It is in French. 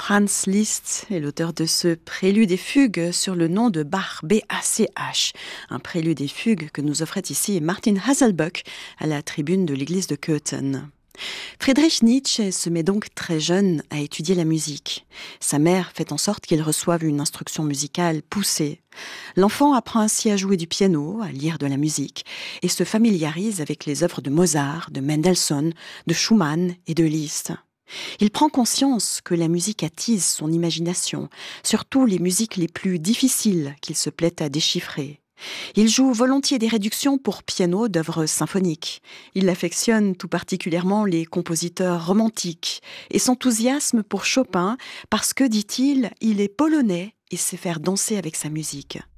Franz Liszt est l'auteur de ce prélude et fugue sur le nom de Bach, B-A-C-H. Un prélude et fugue que nous offrait ici Martin Haselböck à la tribune de l'église de Köthen. Friedrich Nietzsche se met donc très jeune à étudier la musique. Sa mère fait en sorte qu'il reçoive une instruction musicale poussée. L'enfant apprend ainsi à jouer du piano, à lire de la musique, et se familiarise avec les œuvres de Mozart, de Mendelssohn, de Schumann et de Liszt. Il prend conscience que la musique attise son imagination, surtout les musiques les plus difficiles qu'il se plaît à déchiffrer. Il joue volontiers des réductions pour piano d'œuvres symphoniques. Il affectionne tout particulièrement les compositeurs romantiques et s'enthousiasme pour Chopin parce que, dit-il, il est polonais et sait faire danser avec sa musique.